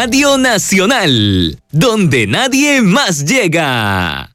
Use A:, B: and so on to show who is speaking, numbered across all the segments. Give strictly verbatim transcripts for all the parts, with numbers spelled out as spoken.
A: Radio Nacional, donde nadie más llega.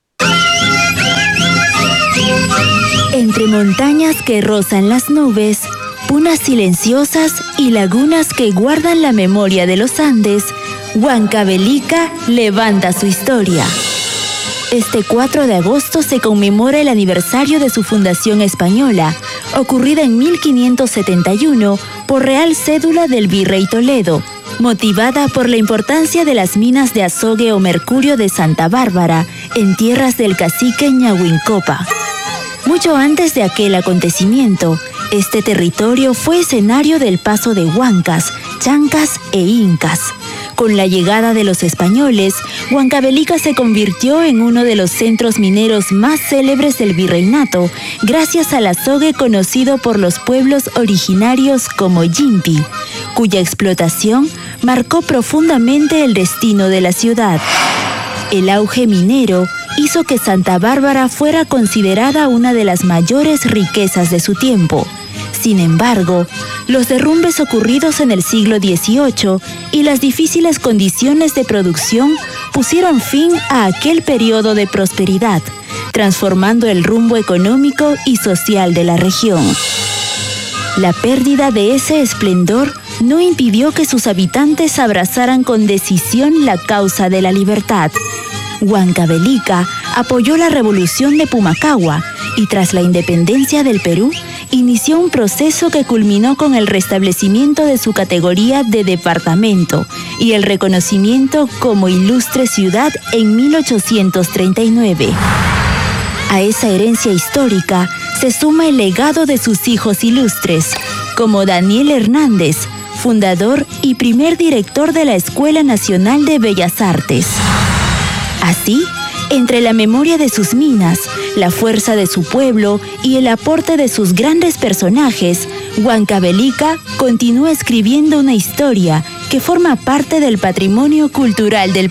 B: Entre montañas que rozan las nubes, punas silenciosas y lagunas que guardan la memoria de los Andes, Huancavelica levanta su historia. Este cuatro de agosto se conmemora el aniversario de su fundación española, ocurrida en mil quinientos setenta y uno por Real Cédula del Virrey Toledo, motivada por la importancia de las minas de azogue o mercurio de Santa Bárbara en tierras del cacique Ñahuincopa. Mucho antes de aquel acontecimiento, este territorio fue escenario del paso de huancas, chancas e incas. Con la llegada de los españoles, Huancavelica se convirtió en uno de los centros mineros más célebres del virreinato, gracias al azogue conocido por los pueblos originarios como Yimpi, cuya explotación marcó profundamente el destino de la ciudad. El auge minero hizo que Santa Bárbara fuera considerada una de las mayores riquezas de su tiempo. Sin embargo, los derrumbes ocurridos en el siglo dieciocho y las difíciles condiciones de producción pusieron fin a aquel periodo de prosperidad, transformando el rumbo económico y social de la región. La pérdida de ese esplendor no impidió que sus habitantes abrazaran con decisión la causa de la libertad. Huancavelica apoyó la revolución de Pumacahua y tras la independencia del Perú, inició un proceso que culminó con el restablecimiento de su categoría de departamento y el reconocimiento como ilustre ciudad en mil ochocientos treinta y nueve. A esa herencia histórica se suma el legado de sus hijos ilustres, como Daniel Hernández, fundador y primer director de la Escuela Nacional de Bellas Artes. Así, entre la memoria de sus minas, la fuerza de su pueblo y el aporte de sus grandes personajes, Huancavelica continúa escribiendo una historia que forma parte del patrimonio cultural del